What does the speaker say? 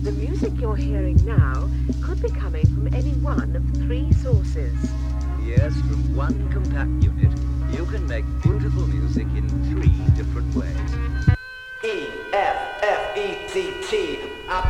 The music you're hearing now could be coming from any one of three sources. Yes, from one compact unit, you can make beautiful music in three different ways. E-F-F-E-C-T